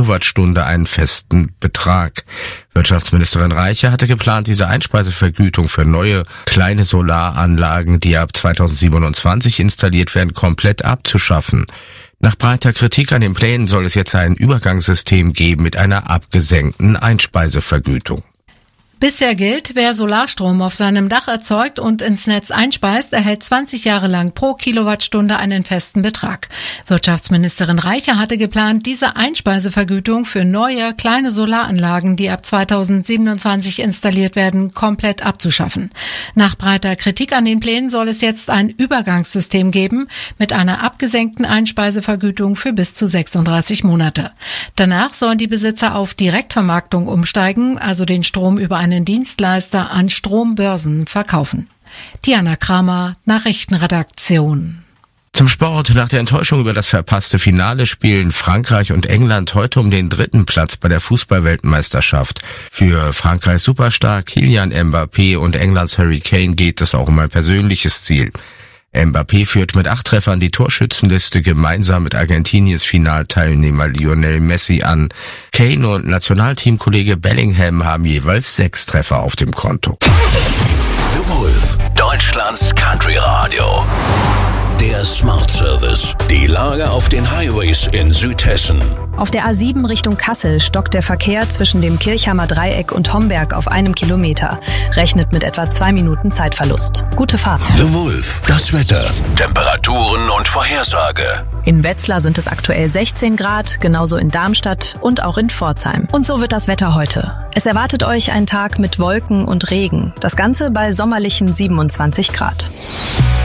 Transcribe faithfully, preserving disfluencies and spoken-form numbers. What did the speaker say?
Kilowattstunde einen festen Betrag. Wirtschaftsministerin Reiche hatte geplant, diese Einspeisevergütung für neue kleine Solaranlagen, die ab zweitausendsiebenundzwanzig installiert werden, komplett abzuschaffen. Nach breiter Kritik an den Plänen soll es jetzt ein Übergangssystem geben mit einer abgesenkten Einspeisevergütung. Bisher gilt, wer Solarstrom auf seinem Dach erzeugt und ins Netz einspeist, erhält zwanzig Jahre lang pro Kilowattstunde einen festen Betrag. Wirtschaftsministerin Reiche hatte geplant, diese Einspeisevergütung für neue kleine Solaranlagen, die ab zweitausendsiebenundzwanzig installiert werden, komplett abzuschaffen. Nach breiter Kritik an den Plänen soll es jetzt ein Übergangssystem geben mit einer abgesenkten Einspeisevergütung für bis zu sechsunddreißig Monate. Danach sollen die Besitzer auf Direktvermarktung umsteigen, also den Strom über einen Dienstleister an Strombörsen verkaufen. Diana Kramer, Nachrichtenredaktion. Zum Sport. Nach der Enttäuschung über das verpasste Finale spielen Frankreich und England heute um den dritten Platz bei der Fußball-Weltmeisterschaft. Für Frankreichs Superstar Kylian Mbappé und Englands Harry Kane geht es auch um ein persönliches Ziel. Mbappé führt mit acht Treffern die Torschützenliste gemeinsam mit Argentiniens Finalteilnehmer Lionel Messi an. Kane und Nationalteamkollege Bellingham haben jeweils sechs Treffer auf dem Konto. The Wolf, Deutschlands Country Radio. Der Smart Service. Die Lage auf den Highways in Südhessen. Auf der A sieben Richtung Kassel stockt der Verkehr zwischen dem Kirchhammer Dreieck und Homberg auf einem Kilometer. Rechnet mit etwa zwei Minuten Zeitverlust. Gute Fahrt. The Wolf. Das Wetter. Temperaturen und Vorhersage. In Wetzlar sind es aktuell sechzehn Grad, genauso in Darmstadt und auch in Pforzheim. Und so wird das Wetter heute. Es erwartet euch ein Tag mit Wolken und Regen. Das Ganze bei sommerlichen siebenundzwanzig Grad.